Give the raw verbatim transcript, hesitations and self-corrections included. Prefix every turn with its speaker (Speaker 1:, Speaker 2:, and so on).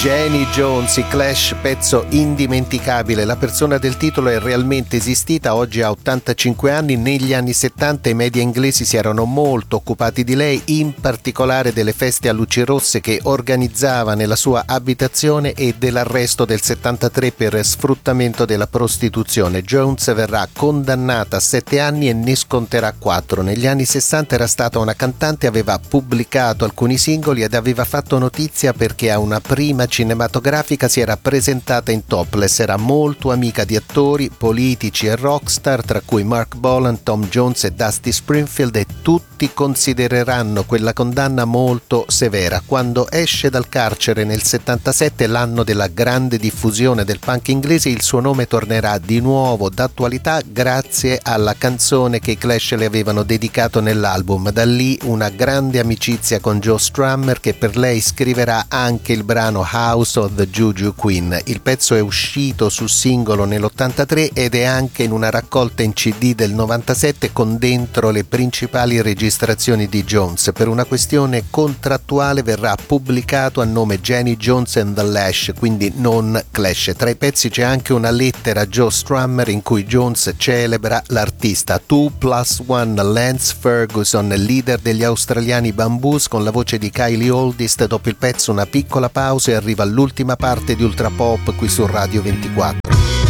Speaker 1: Jenny Jones, i Clash, pezzo indimenticabile. La persona del titolo è realmente esistita, oggi ha ottantacinque anni. Negli anni settanta i media inglesi si erano molto occupati di lei, in particolare delle feste a luci rosse che organizzava nella sua abitazione e dell'arresto del settantatré per sfruttamento della prostituzione. Jones verrà condannata a sette anni e ne sconterà quattro. Negli anni sessanta era stata una cantante, aveva pubblicato alcuni singoli ed aveva fatto notizia perché a una prima cinematografica si era presentata in topless. Era molto amica di attori, politici e rockstar, tra cui Mark Bolan, Tom Jones e Dusty Springfield, e tutti considereranno quella condanna molto severa. Quando esce dal carcere nel settantasette, l'anno della grande diffusione del punk inglese, il suo nome tornerà di nuovo d'attualità grazie alla canzone che i Clash le avevano dedicato nell'album. Da lì una grande amicizia con Joe Strummer, che per lei scriverà anche il brano House of the Juju Queen. Il pezzo è uscito su singolo nell'ottantatré ed è anche in una raccolta in C D del novantasette con dentro le principali registrazioni di Jones. Per una questione contrattuale verrà pubblicato a nome Jenny Jones and the Lash, quindi non Clash. Tra i pezzi c'è anche una lettera a Joe Strummer in cui Jones celebra l'artista. Two plus one, Lance Ferguson, leader degli australiani Bamboos, con la voce di Kylie Oldist. Dopo il pezzo una piccola pausa e arriva all'ultima parte di Ultra Pop qui su Radio ventiquattro.